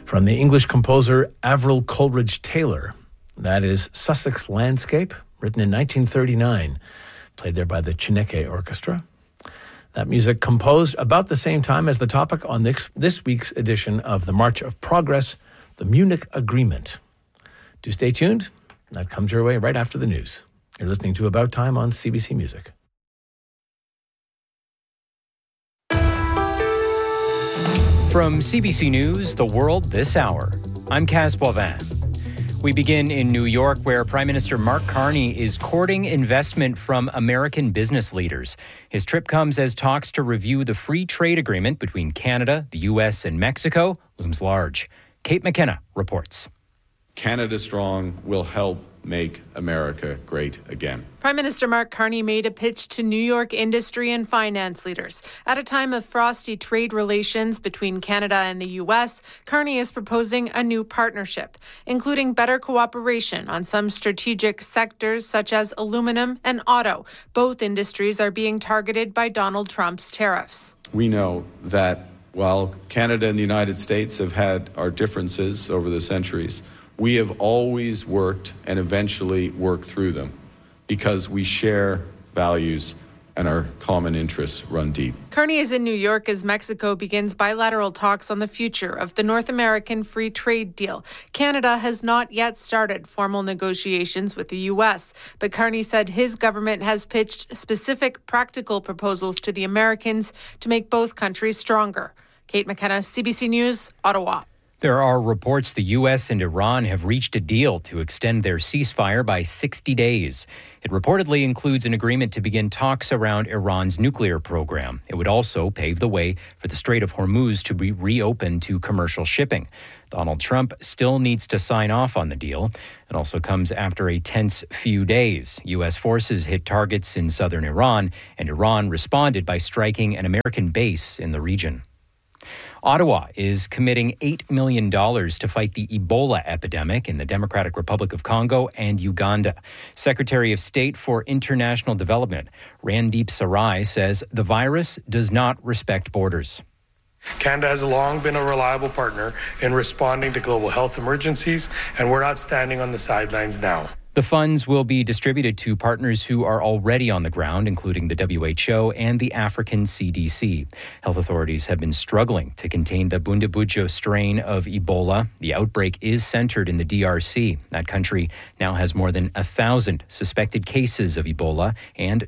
From the English composer Avril Coleridge Taylor. That is Sussex Landscape, written in 1939, played there by the Chineke Orchestra. That music composed about the same time as the topic on this week's edition of the March of Progress, the Munich Agreement. Do stay tuned. That comes your way right after the news. You're listening to About Time on CBC Music. From CBC News, The World This Hour, I'm Kaz Boivin. We begin in New York, where Prime Minister Mark Carney is courting investment from American business leaders. His trip comes as talks to review the free trade agreement between Canada, the U.S., and Mexico looms large. Kate McKenna reports. Canada Strong will help make America great again. Prime Minister Mark Carney made a pitch to New York industry and finance leaders. At a time of frosty trade relations between Canada and the U.S., Carney is proposing a new partnership, including better cooperation on some strategic sectors such as aluminum and auto. Both industries are being targeted by Donald Trump's tariffs. We know that while Canada and the United States have had our differences over the centuries, we have always worked and eventually worked through them because we share values and our common interests run deep. Carney is in New York as Mexico begins bilateral talks on the future of the North American Free Trade Deal. Canada has not yet started formal negotiations with the U.S., but Carney said his government has pitched specific practical proposals to the Americans to make both countries stronger. Kate McKenna, CBC News, Ottawa. There are reports the U.S. and Iran have reached a deal to extend their ceasefire by 60 days. It reportedly includes an agreement to begin talks around Iran's nuclear program. It would also pave the way for the Strait of Hormuz to be reopened to commercial shipping. Donald Trump still needs to sign off on the deal. It also comes after a tense few days. U.S. forces hit targets in southern Iran, and Iran responded by striking an American base in the region. Ottawa is committing $8 million to fight the Ebola epidemic in the Democratic Republic of Congo and Uganda. Secretary of State for International Development, Randeep Sarai, says the virus does not respect borders. Canada has long been a reliable partner in responding to global health emergencies, and we're not standing on the sidelines now. The funds will be distributed to partners who are already on the ground, including the WHO and the African CDC. Health authorities have been struggling to contain the Bundibugyo strain of Ebola. The outbreak is centered in the DRC. That country now has more than 1,000 suspected cases of Ebola and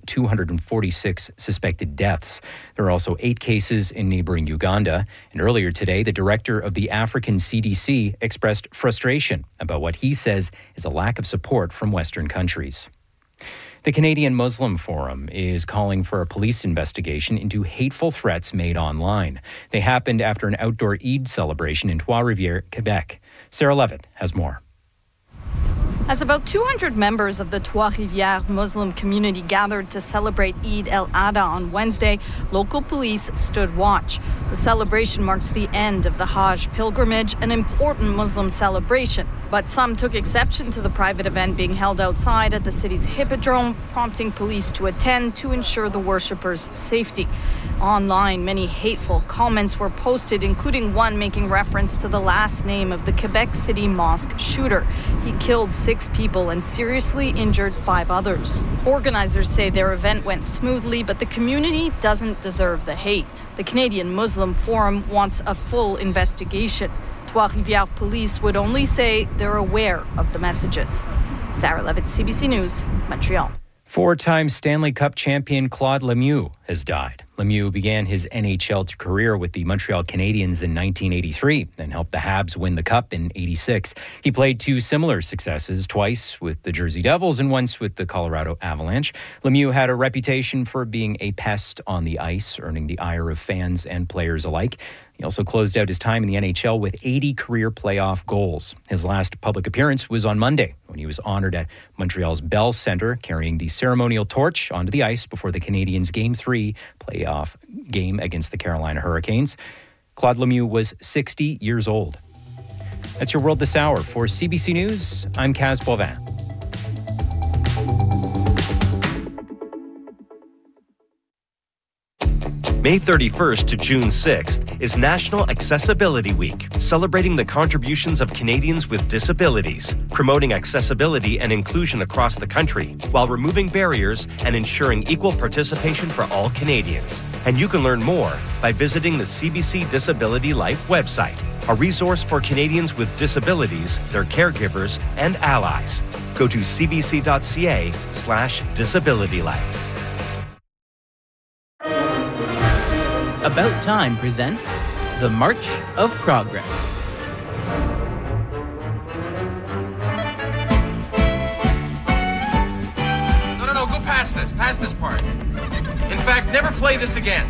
246 suspected deaths. There are also 8 cases in neighboring Uganda. And earlier today, the director of the African CDC expressed frustration about what he says is a lack of support from Western countries. The Canadian Muslim Forum is calling for a police investigation into hateful threats made online. They happened after an outdoor Eid celebration in Trois-Rivières, Quebec. Sarah Levitt has more. As about 200 members of the Trois-Rivières Muslim community gathered to celebrate Eid el-Adha on Wednesday, local police stood watch. The celebration marks the end of the Hajj pilgrimage, an important Muslim celebration. But some took exception to the private event being held outside at the city's Hippodrome, prompting police to attend to ensure the worshippers' safety. Online, many hateful comments were posted, including one making reference to the last name of the Quebec City mosque shooter. He killed 6 people and seriously injured 5 others. Organizers say their event went smoothly, but the community doesn't deserve the hate. The Canadian Muslim Forum wants a full investigation. Trois-Rivières police would only say they're aware of the messages. Sarah Levitt, CBC News, Montreal. 4-time Stanley Cup champion Claude Lemieux has died. Lemieux began his NHL career with the Montreal Canadiens in 1983 and helped the Habs win the Cup in 86. He played 2 similar successes, twice with the Jersey Devils and once with the Colorado Avalanche. Lemieux had a reputation for being a pest on the ice, earning the ire of fans and players alike. He also closed out his time in the NHL with 80 career playoff goals. His last public appearance was on Monday when he was honored at Montreal's Bell Centre, carrying the ceremonial torch onto the ice before the Canadiens' Game 3 playoff game against the Carolina Hurricanes. Claude Lemieux was 60 years old. That's your World This Hour. For CBC News, I'm Kaz Boivin. May 31st to June 6th is National Accessibility Week, celebrating the contributions of Canadians with disabilities, promoting accessibility and inclusion across the country, while removing barriers and ensuring equal participation for all Canadians. And you can learn more by visiting the CBC Disability Life website, a resource for Canadians with disabilities, their caregivers, and allies. Go to cbc.ca/disabilitylife. About Time presents The March of Progress. No, go past this part. In fact, never play this again.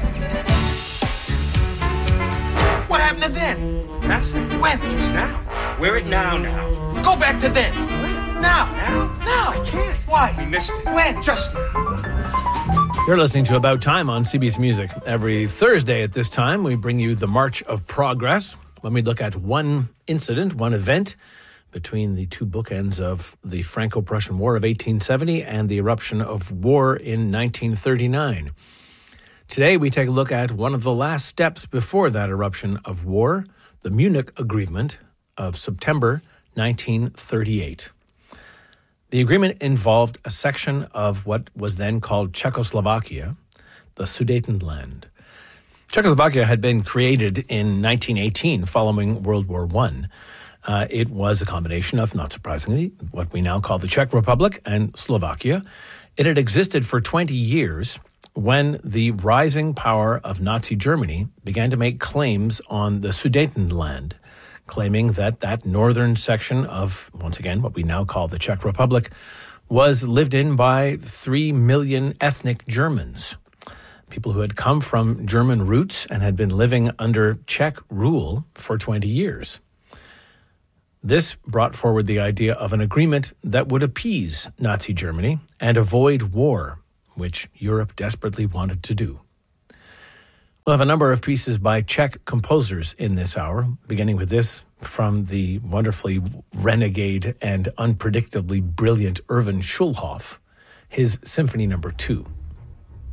What happened to then? Past it. When? Just now. We're at now. Go back to then. Now. Now? I can't. Why? We missed it. When? Just now. You're listening to About Time on CBC Music. Every Thursday at this time, we bring you the March of Progress, when we look at one incident, one event between the two bookends of the Franco-Prussian War of 1870 and the eruption of war in 1939. Today, we take a look at one of the last steps before that eruption of war, the Munich Agreement of September 1938. The agreement involved a section of what was then called Czechoslovakia, the Sudetenland. Czechoslovakia had been created in 1918 following World War I. It was a combination of, not surprisingly, what we now call the Czech Republic and Slovakia. It had existed for 20 years when the rising power of Nazi Germany began to make claims on the Sudetenland, claiming that that northern section of, once again, what we now call the Czech Republic, was lived in by 3 million ethnic Germans, people who had come from German roots and had been living under Czech rule for 20 years. This brought forward the idea of an agreement that would appease Nazi Germany and avoid war, which Europe desperately wanted to do. We'll have a number of pieces by Czech composers in this hour, beginning with this from the wonderfully renegade and unpredictably brilliant Erwin Schulhoff, his Symphony No. 2.